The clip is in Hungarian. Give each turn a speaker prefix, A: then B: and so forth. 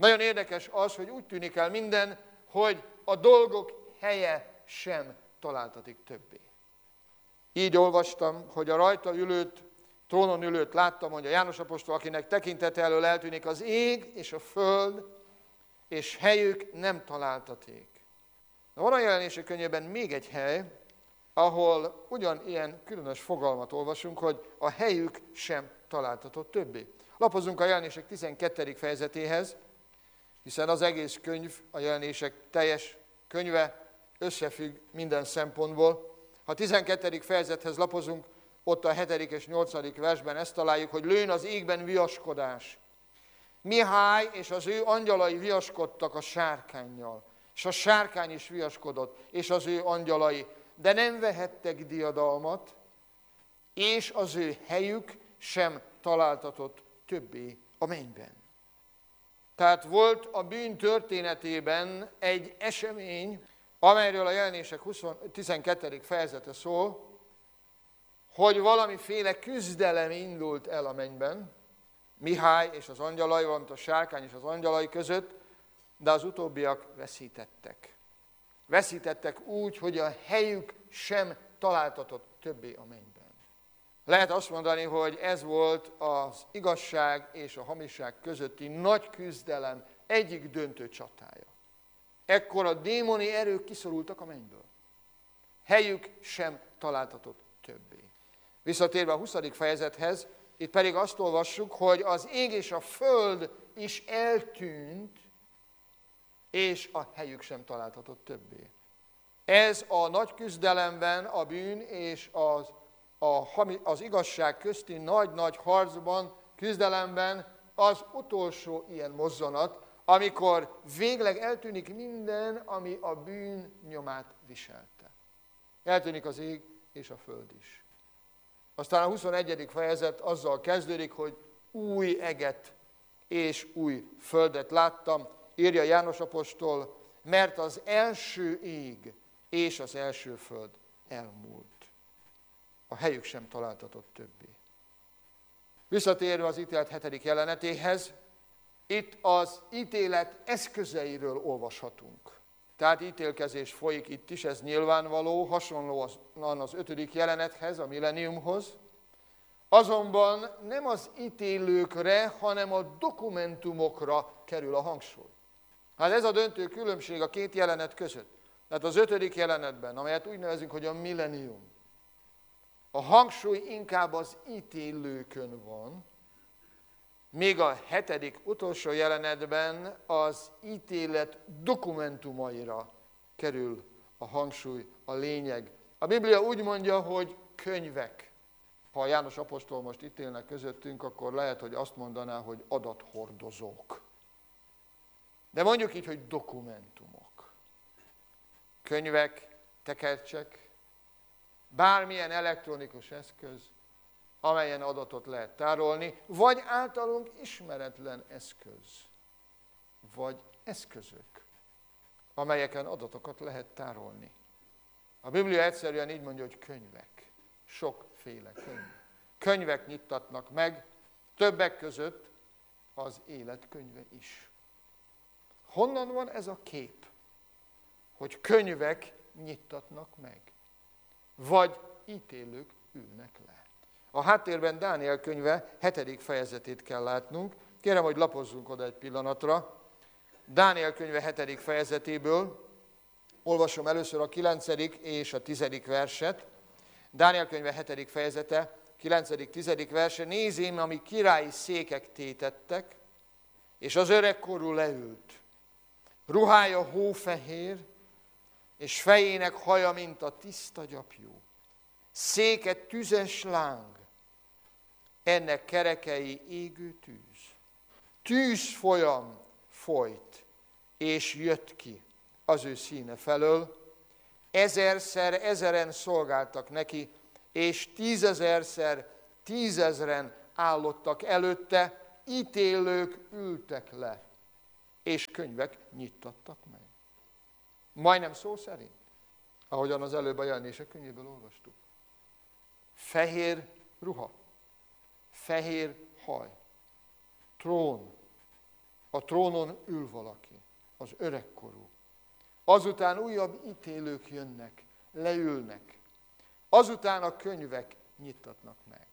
A: Nagyon érdekes az, hogy úgy tűnik el minden, hogy a dolgok helye sem találtatik többé. Így olvastam, hogy a rajta ülőt, trónon ülőt láttam, mondja János apostol, akinek tekintete elől eltűnik az ég és a föld, és helyük nem találtaték. Na, van a Jelenések könyvében még egy hely, ahol ugyanilyen különös fogalmat olvasunk, hogy a helyük sem találtatott többé. Lapozunk a Jelenések 12. fejezetéhez, hiszen az egész könyv, a Jelenések teljes könyve összefügg minden szempontból. Ha a 12. fejezethez lapozunk, ott a 7. és 8. versben ezt találjuk, hogy lőn az égben viaskodás. Mihály és az ő angyalai viaskodtak a sárkánnyal, és a sárkány is viaskodott, és az ő angyalai, de nem vehettek diadalmat, és az ő helyük sem találtatott többé a mennyben. Tehát volt a bűn történetében egy esemény, amelyről a Jelenések 12. fejezete szól, hogy valamiféle küzdelem indult el a mennyben, Mihály és az angyalai, valamint a sárkány és az angyalai között, de az utóbbiak veszítettek. Veszítettek úgy, hogy a helyük sem találtatott többé a mennyben. Lehet azt mondani, hogy ez volt az igazság és a hamiság közötti nagy küzdelem egyik döntő csatája. Ekkor a démoni erők kiszorultak a mennyből. Helyük sem találtatott többé. Visszatérve a 20. fejezethez, itt pedig azt olvassuk, hogy az ég és a föld is eltűnt, és a helyük sem találtatott többé. Ez a nagy küzdelemben, a bűn és az igazság közti nagy-nagy harcban, küzdelemben az utolsó ilyen mozzanat, amikor végleg eltűnik minden, ami a bűn nyomát viselte. Eltűnik az ég és a föld is. Aztán a 21. fejezet azzal kezdődik, hogy új eget és új földet láttam, írja János apostol, mert az első ég és az első föld elmúlt. A helyük sem találtatott többé. Visszatérve az ítélet 7. jelenetéhez, itt az ítélet eszközeiről olvashatunk. Tehát ítélkezés folyik itt is, ez nyilvánvaló, hasonlóan az 5. jelenethez, a milleniumhoz. Azonban nem az ítélőkre, hanem a dokumentumokra kerül a hangsúly. Hát ez a döntő különbség a két jelenet között. Tehát az 5. jelenetben, amelyet úgy nevezünk, hogy a millenium, a hangsúly inkább az ítélőkön van, míg a 7. utolsó jelenetben az ítélet dokumentumaira kerül a hangsúly, a lényeg. A Biblia úgy mondja, hogy könyvek. Ha János apostol most ítélnek közöttünk, akkor lehet, hogy azt mondaná, hogy adathordozók. De mondjuk így, hogy dokumentumok. Könyvek, tekercsek, bármilyen elektronikus eszköz, amelyen adatot lehet tárolni, vagy általunk ismeretlen eszköz, vagy eszközök, amelyeken adatokat lehet tárolni. A Biblia egyszerűen így mondja, hogy könyvek, sokféle könyv. Könyvek nyittatnak meg, többek között az élet könyve is. Honnan van ez a kép, hogy könyvek nyittatnak meg, vagy ítélők ülnek le? A háttérben Dániel könyve 7. fejezetét kell látnunk. Kérem, hogy lapozzunk oda egy pillanatra. Dániel könyve 7. fejezetéből olvasom először a 9. és a 10. verset. Dániel könyve 7. fejezete, 9. 10. verse. Nézém, ami királyi székek tétettek, és az öregkorú leült. Ruhája hófehér, és fejének haja, mint a tiszta gyapjú. Széke tüzes láng, ennek kerekei égő tűz. Tűzfolyam folyt, és jött ki az ő színe felől. 1000-szer 1000-en szolgáltak neki, és 10 000-szer 10 000-en állottak előtte, ítélők ültek le, és könyvek nyittattak meg. Majdnem szó szerint, ahogyan az előbb a Jelenések könyvéből olvastuk. Fehér ruha, fehér haj, trón, a a trónon ül valaki, az öregkorú. Azután újabb ítélők jönnek, leülnek. Azután a könyvek nyittatnak meg.